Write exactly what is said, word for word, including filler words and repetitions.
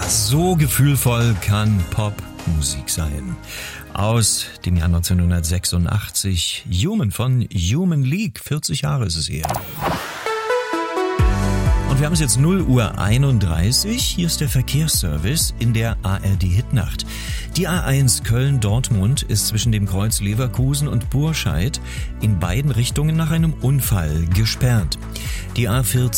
So gefühlvoll kann Popmusik sein. Aus dem Jahr neunzehnhundertsechsundachtzig, Human von Human League, vierzig Jahre ist es her. Und wir haben es jetzt null Uhr einunddreißig, hier ist der Verkehrsservice in der A R D-Hitnacht. Die A eins Köln-Dortmund ist zwischen dem Kreuz Leverkusen und Burscheid in beiden Richtungen nach einem Unfall gesperrt. Die A vierzehn